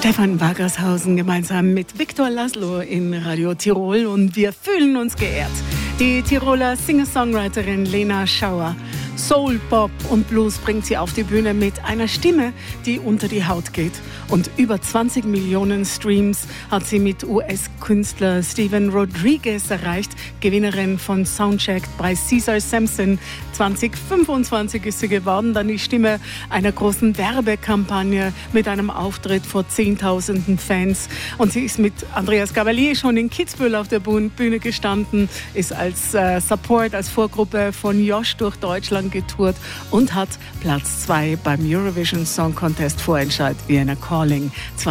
Stefan Wagershausen gemeinsam mit Viktor Laszlo in Radio Tirol und wir fühlen uns geehrt. Die Tiroler Singer-Songwriterin Lena Schauer. Soul, Pop und Blues bringt sie auf die Bühne mit einer Stimme, die unter die Haut geht. Und über 20 Millionen Streams hat sie mit US-Künstler Steven Rodriguez erreicht, Gewinnerin von Soundcheck bei Cesar Sampson. 2025 ist sie geworden, dann die Stimme einer großen Werbekampagne mit einem Auftritt vor Zehntausenden Fans. Und sie ist mit Andreas Gabalier schon in Kitzbühel auf der Bühne gestanden, ist als Support, als Vorgruppe von Josh durch Deutschland getourt und hat Platz 2 beim Eurovision Song Contest Vorentscheid Vienna Calling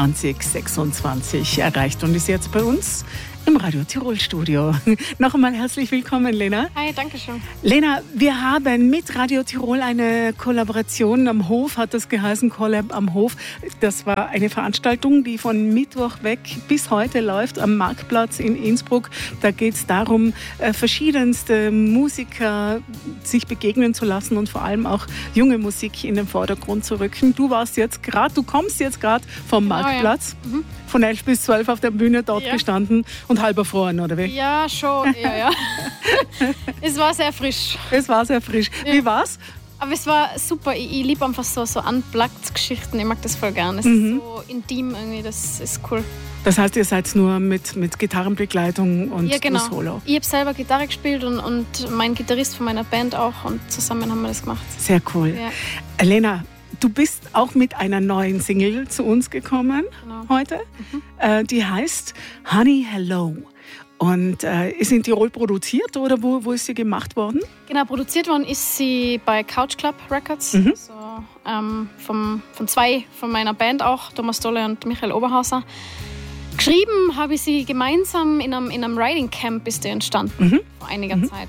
2026 erreicht und ist jetzt bei uns im Radio Tirol Studio. Noch einmal herzlich willkommen, Lena. Hi, danke schön. Lena, wir haben mit Radio Tirol eine Kollaboration am Hof, hat das geheißen, Collab am Hof. Das war eine Veranstaltung, die von Mittwoch weg bis heute läuft am Marktplatz in Innsbruck. Da geht es darum, verschiedenste Musiker sich begegnen zu lassen und vor allem auch junge Musik in den Vordergrund zu rücken. Du kommst jetzt gerade vom Marktplatz. Ja. Mhm. Von 11 bis 12 auf der Bühne dort gestanden und halb erfroren, oder wie? Ja, schon. Ja. Es war sehr frisch. Ja. Wie war's? Aber es war super. Ich liebe einfach so Unplugged-Geschichten. Ich mag das voll gern. Es ist so intim irgendwie. Das ist cool. Das heißt, ihr seid nur mit Gitarrenbegleitung und Solo? Ich habe selber Gitarre gespielt und mein Gitarrist von meiner Band auch. Und zusammen haben wir das gemacht. Sehr cool. Ja. Lena, du bist auch mit einer neuen Single zu uns gekommen heute. Die heißt Honey Hello. Und ist in Tirol produziert oder wo ist sie gemacht worden? Genau, produziert worden ist sie bei Couch Club Records. Also, von zwei von meiner Band auch, Thomas Dolle und Michael Oberhauser. Geschrieben habe ich sie gemeinsam in einem Writing Camp ist der entstanden, vor einiger Zeit.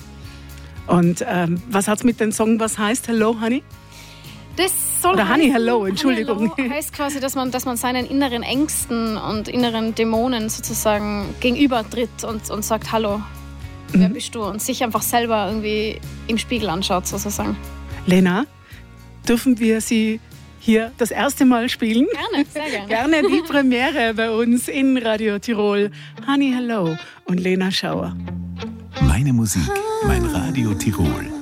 Und was hat's mit dem Song, was heißt Hello Honey? Das soll Oder Honey Hello, Entschuldigung. Honey Hello heißt quasi, dass man seinen inneren Ängsten und inneren Dämonen sozusagen gegenübertritt und sagt, hallo, wer bist du? Und sich einfach selber irgendwie im Spiegel anschaut, sozusagen. Lena, dürfen wir Sie hier das erste Mal spielen? Gerne, sehr gerne. Gerne die Premiere bei uns in Radio Tirol. Honey Hello und Lena Schauer. Meine Musik, mein Radio Tirol.